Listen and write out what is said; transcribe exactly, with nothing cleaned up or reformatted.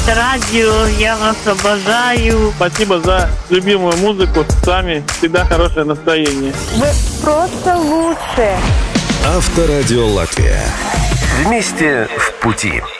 радио, я вас обожаю. Спасибо за любимую музыку. Сами всегда хорошее настроение. Вы просто лучшие. Авторадио Латвия. Вместе в пути.